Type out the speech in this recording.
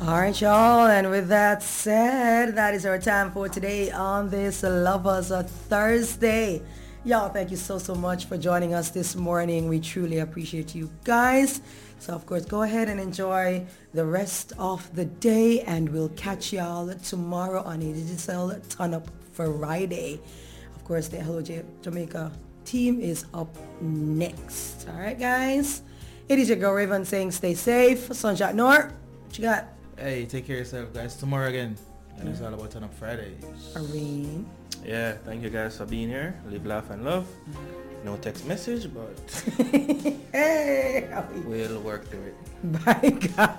All right, y'all. And with that said, that is our time for today on this Lovers Thursday. Y'all, thank you so much for joining us this morning. We truly appreciate you guys. So, of course, go ahead and enjoy the rest of the day. And we'll catch y'all tomorrow on a Digital Turn Up Friday. Of course, the Hello Jamaica team is up next. All right, guys. It is your girl Raven saying stay safe. Sunshot Noor, what you got? Hey, take care of yourself, guys. Tomorrow again. And it's all about Turn Up Fridays. Irene. Yeah, thank you guys for being here. Live, laugh, and love. No text message, but Hey, we'll work through it. bye, guys.